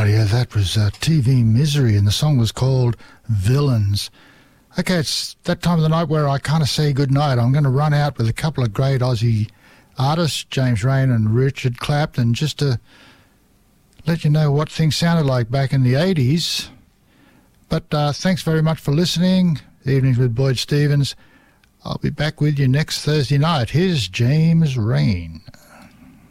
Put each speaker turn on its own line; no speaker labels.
Rightio, that was TV Misery, and the song was called Villains. Okay, it's that time of the night where I kind of say goodnight. I'm going to run out with a couple of great Aussie artists, James Rain and Richard Clapton, just to let you know what things sounded like back in the 80s. But thanks very much for listening. Evenings with Boyd Stevens. I'll be back with you next Thursday night. Here's James Rain.